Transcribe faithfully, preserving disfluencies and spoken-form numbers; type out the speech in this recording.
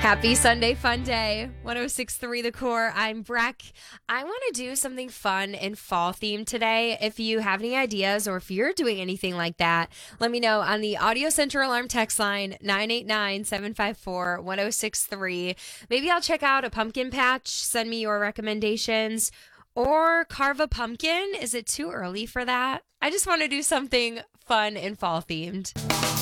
Happy Sunday Fun Day. one oh six point three The Core. I'm Breck. I want to do something fun and fall themed today. If you have any ideas or if you're doing anything like that, let me know on the Audio Center Alarm text line nine eight nine, seven five four, one oh six three. Maybe I'll check out a pumpkin patch. Send me your recommendations. Or carve a pumpkin. Is it too early for that? I just want to do something fun and fall themed.